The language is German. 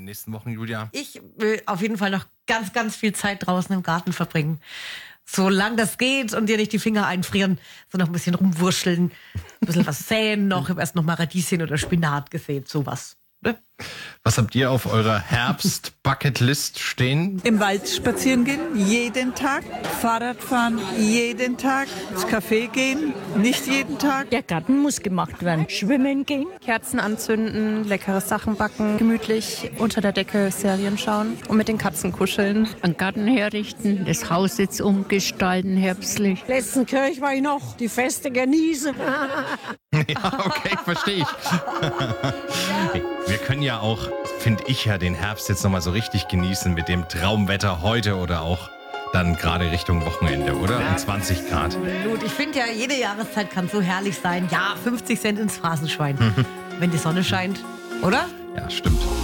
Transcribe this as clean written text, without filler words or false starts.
den nächsten Wochen, Julia? Ich will auf jeden Fall noch ganz, ganz viel Zeit draußen im Garten verbringen. Solange das geht und dir nicht die Finger einfrieren, so noch ein bisschen rumwurscheln, ein bisschen was säen noch. Ich habe erst noch mal Radieschen oder Spinat gesät, sowas. Ne? Was habt ihr auf eurer Herbst-Bucketlist stehen? Im Wald spazieren gehen, jeden Tag. Fahrrad fahren, jeden Tag. Ins Café gehen, nicht jeden Tag. Der Garten muss gemacht werden. Schwimmen gehen. Kerzen anzünden, leckere Sachen backen, gemütlich unter der Decke Serien schauen und mit den Katzen kuscheln. Einen Garten herrichten, das Haus jetzt umgestalten, herbstlich. Letzten Kirch war ich noch, die Feste genießen. Ja, okay, verstehe ich. Wir können ja auch, finde ich ja, den Herbst jetzt nochmal so richtig genießen mit dem Traumwetter heute oder auch dann gerade Richtung Wochenende, oder? Und 20 Grad. Absolut. Ich finde ja, jede Jahreszeit kann so herrlich sein. Ja, 50 Cent ins Phrasenschwein. Wenn die Sonne scheint, oder? Ja, stimmt.